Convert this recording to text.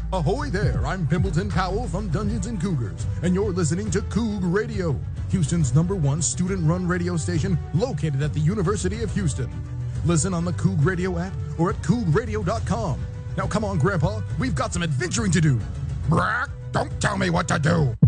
Ahoy there, I'm Pimpleton Powell from Dungeons and Cougars, and you're listening to Coug Radio, Houston's #1 student-run radio station located at the University of Houston. Listen on the Coug Radio app or at cougradio.com. Now come on, Grandpa, we've got some adventuring to do. Brack, don't tell me what to do.